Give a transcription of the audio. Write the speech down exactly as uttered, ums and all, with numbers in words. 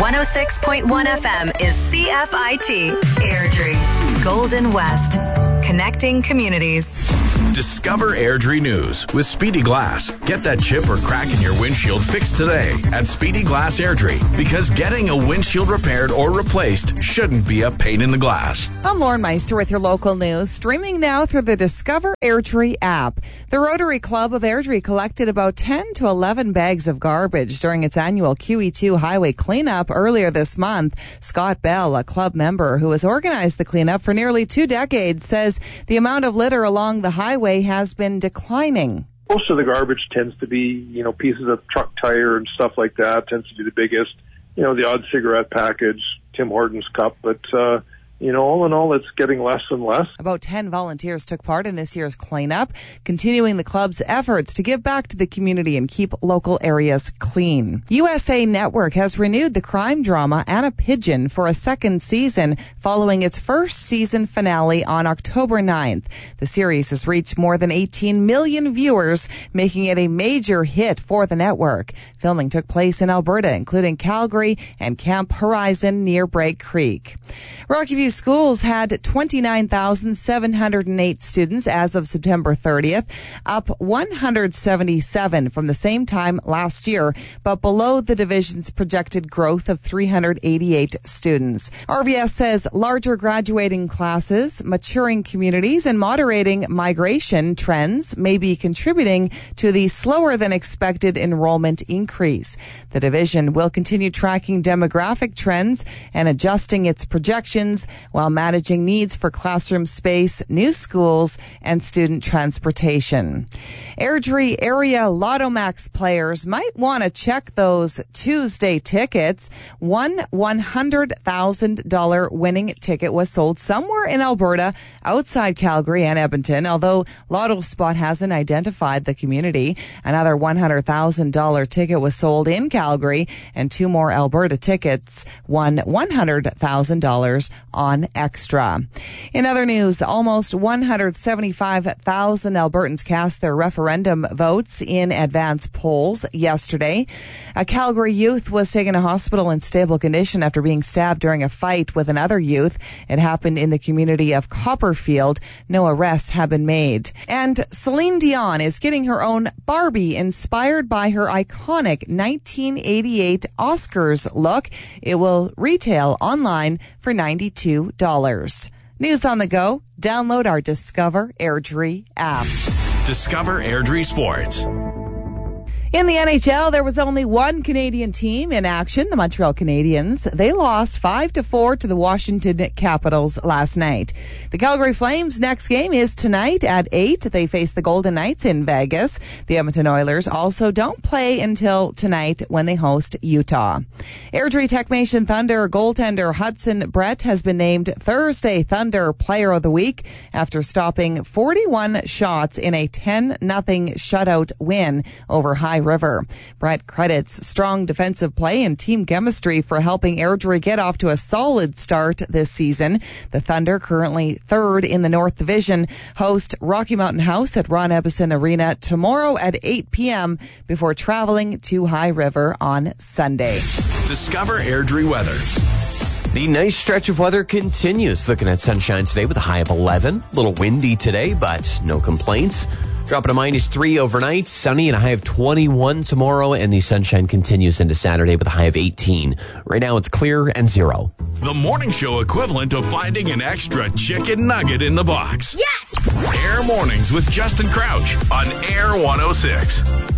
one oh six point one F M is C F I T, Airdrie, Golden West, connecting communities. Discover Airdrie News with Speedy Glass. Get that chip or crack in your windshield fixed today at Speedy Glass Airdrie, because getting a windshield repaired or replaced shouldn't be a pain in the glass. I'm Lauren Meister with your local news, streaming now through the Discover Airdrie app. The Rotary Club of Airdrie collected about ten to eleven bags of garbage during its annual Q E two highway cleanup earlier this month. Scott Bell, a club member who has organized the cleanup for nearly two decades, says the amount of litter along the highway has been declining. Most of the garbage tends to be, you know, pieces of truck tire and stuff like that, tends to be the biggest. You know, the odd cigarette package, Tim Hortons cup, but, uh, you know, all in all, it's getting less and less. About ten volunteers took part in this year's cleanup, continuing the club's efforts to give back to the community and keep local areas clean. U S A Network has renewed the crime drama Anna Pigeon for a second season following its first season finale on October ninth. The series has reached more than eighteen million viewers, making it a major hit for the network. Filming took place in Alberta, including Calgary and Camp Horizon near Bragg Creek. Rocky View Schools had twenty-nine thousand seven hundred eight students as of September thirtieth, up one hundred seventy-seven from the same time last year, but below the division's projected growth of three hundred eighty-eight students. R V S says larger graduating classes, maturing communities, and moderating migration trends may be contributing to the slower than expected enrollment increase. The division will continue tracking demographic trends and adjusting its projections while managing needs for classroom space, new schools, and student transportation. Airdrie area Lotto Max players might want to check those Tuesday tickets. One one hundred thousand dollars winning ticket was sold somewhere in Alberta outside Calgary and Edmonton, although Lotto Spot hasn't identified the community. Another one hundred thousand dollars ticket was sold in Calgary, and two more Alberta tickets won one hundred thousand dollars on Extra. In other news, almost one hundred seventy-five thousand Albertans cast their referendum votes in advance polls yesterday. A Calgary youth was taken to hospital in stable condition after being stabbed during a fight with another youth. It happened in the community of Copperfield. No arrests have been made. And Celine Dion is getting her own Barbie inspired by her iconic nineteen eighty-eight Oscars look. It will retail online for ninety-two dollars. News on the go. Download our Discover Airdrie app. Discover Airdrie Sports. In the N H L, there was only one Canadian team in action, the Montreal Canadiens. They lost five to four to the Washington Capitals last night. The Calgary Flames' next game is tonight at eight. They face the Golden Knights in Vegas. The Edmonton Oilers also don't play until tonight when they host Utah. Airdrie Techmation Thunder goaltender Hudson Brett has been named Thursday Thunder Player of the Week after stopping forty-one shots in a ten nothing shutout win over High River. Brett credits strong defensive play and team chemistry for helping Airdrie get off to a solid start this season. The Thunder, currently third in the North Division, host Rocky Mountain House at Ron Ebbison Arena tomorrow at eight p.m. before traveling to High River on Sunday. Discover Airdrie weather. The nice stretch of weather continues. Looking at sunshine today with a high of eleven. A little windy today, but no complaints. Dropping to minus three overnight, sunny and a high of twenty-one tomorrow, and the sunshine continues into Saturday with a high of eighteen. Right now it's clear and zero. The morning show equivalent of finding an extra chicken nugget in the box. Yes! Air Mornings with Justin Crouch on Air one oh six.